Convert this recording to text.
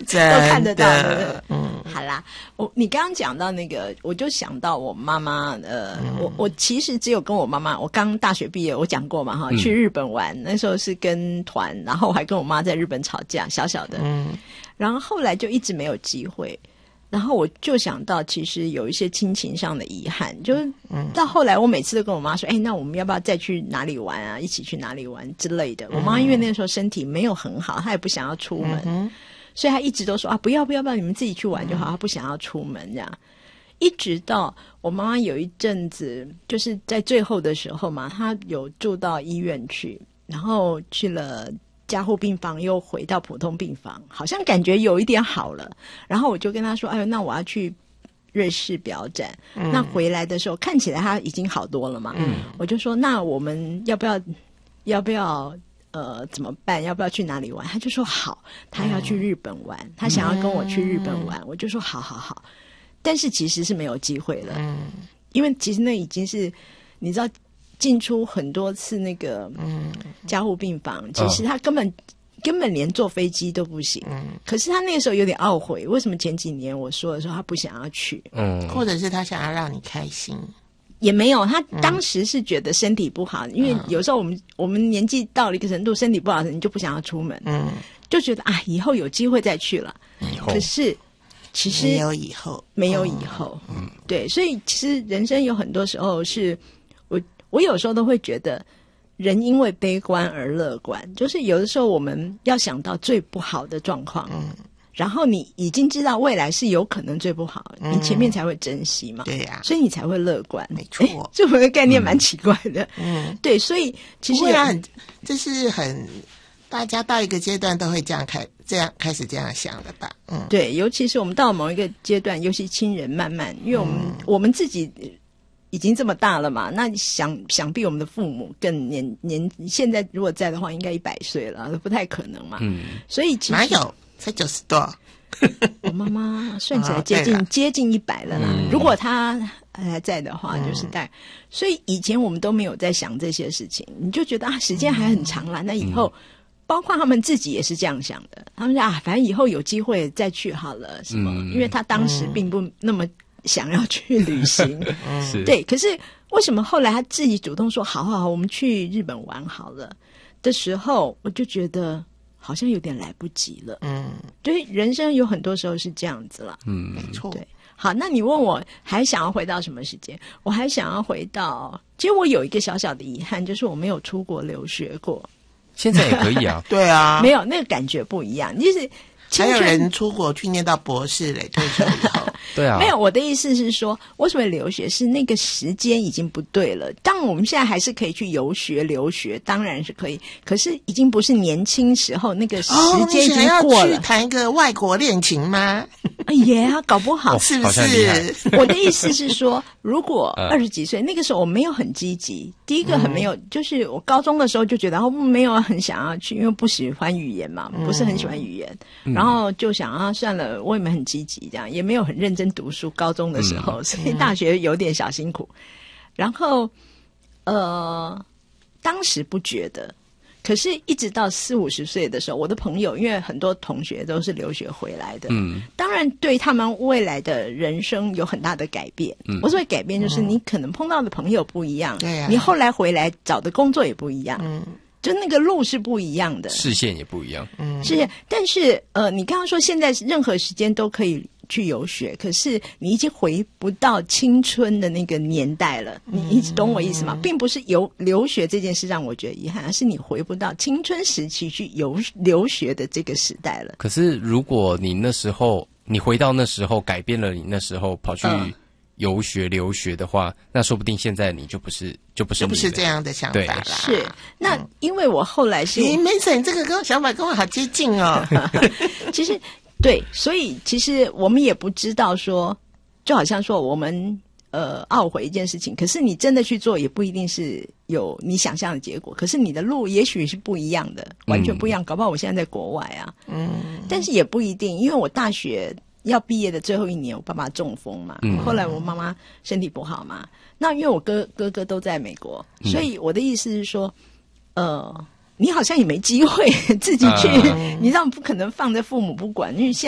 真的都看得到的。 嗯， 好啦，你刚刚讲到那个，我就想到我妈妈，我其实只有跟我妈妈，我刚大学毕业，我讲过嘛哈，去日本玩，那时候是跟团，然后我还跟我妈在日本吵架，小小的，然后后来就一直没有机会。然后我就想到，其实有一些亲情上的遗憾，就是到后来，我每次都跟我妈说：“哎，那我们要不要再去哪里玩啊？一起去哪里玩之类的。”我妈因为那时候身体没有很好，她也不想要出门，所以她一直都说：“啊，不要，你们自己去玩就好。”她不想要出门这样。一直到我妈妈有一阵子，就是在最后的时候嘛，她有住到医院去，然后去了加护病房，又回到普通病房，好像感觉有一点好了。然后我就跟他说：“哎呦，那我要去瑞士表展。那回来的时候看起来他已经好多了嘛。我就说：“那我们要不要怎么办？要不要去哪里玩？”他就说：“好，他要去日本玩，他想要跟我去日本玩。我就说：“好。”但是其实是没有机会了，因为其实那已经是你知道。进出很多次那个加护病房，其实他根本连坐飞机都不行。可是他那个时候有点懊悔，为什么前几年我说的时候他不想要去？ 或者是他想要让你开心， 也没有。他当时是觉得身体不好，因为有时候我们年纪到了一个程度，身体不好的你就不想要出门，就觉得啊，以后有机会再去了。可是其实没有以后，对，所以其实人生有很多时候是。我有时候都会觉得，人因为悲观而乐观，就是有的时候我们要想到最不好的状况，然后你已经知道未来是有可能最不好，你前面才会珍惜嘛， 对呀， 所以你才会乐观， 没错。 这个概念蛮奇怪的，对，所以其实这是很大家到一个阶段都会这样开始这样想的吧， 对，尤其是我们到某一个阶段，尤其亲人慢慢，因为我们自己。已经这么大了嘛，那想必我们的父母更年现在如果在的话，应该100岁了，不太可能嘛。所以其实哪有才90多？ 我妈妈算起来接近100了啦。如果她还在的话，就是所以以前我们都没有在想这些事情，你就觉得啊，时间还很长啦，那以后。包括他们自己也是这样想的，他们说啊，反正以后有机会再去好了，什么？因为他当时并不那么想要去旅行，对。可是为什么后来他自己主动说好，我们去日本玩好了的时候，我就觉得好像有点来不及了。对，人生有很多时候是这样子了。 没错。 对，好，那你问我还想要回到什么时间？我还想要回到，其实我有一个小小的遗憾，就是我没有出国留学过。 现在也可以啊。 对啊， 没有那个感觉不一样，就是还有人出国去念到博士嘞，退休以后。 对啊， 没有，我的意思是说，为什么留学是那个时间已经不对了？当然我们现在还是可以去游学留学，当然是可以，可是已经不是年轻时候那个时间已经过了。 你想要去谈一个外国恋情吗？ 也啊，搞不好是不是？ 我的意思是说，如果20几岁那个时候我没有很积极，第一个很没有，就是我高中的时候就觉得没有很想要去，因为不喜欢语言嘛，不是很喜欢语言，然后就想啊算了，我也没很积极，这样也没有很认真读书。高中的时候，所以大学有点小辛苦。然后当时不觉得。可是一直到40、50岁的时候，我的朋友因为很多同学都是留学回来的，当然对他们未来的人生有很大的改变。我所谓改变就是你可能碰到的朋友不一样，你后来回来找的工作也不一样，就那个路是不一样的， 视线也不一样， 是。但是你刚刚说现在任何时间都可以去游学，可是你已经回不到青春的那个年代了，你懂我意思吗？并不是留学这件事让我觉得遗憾，而是你回不到青春时期去留学的这个时代了。 可是如果你那时候你回到那时候改变了你那时候跑去游学留学的话，那说不定现在你就不是这样的想法啦。 是，那因为我后来是 Mason 这个想法跟我好接近哦。 其实对，所以其实我们也不知道说，就好像说我们懊悔一件事情，可是你真的去做也不一定是有你想象的结果，可是你的路也许是不一样的，完全不一样，搞不好我现在在国外啊，但是也不一定，因为我大学要毕业的最后一年，我爸爸中风嘛，后来我妈妈身体不好嘛，那因为我哥哥都在美国，所以我的意思是说，你好像也没机会自己去，你知道不可能放着父母不管，因为